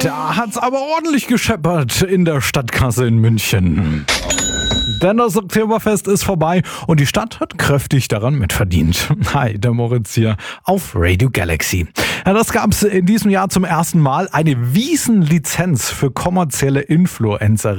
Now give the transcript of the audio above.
Da hat's aber ordentlich gescheppert in der Stadtkasse in München. Denn das Oktoberfest ist vorbei und die Stadt hat kräftig daran mitverdient. Hi, der Moritz hier auf Radio Galaxy. Ja, das gab's in diesem Jahr zum ersten Mal, eine Wiesenlizenz für kommerzielle Influencer.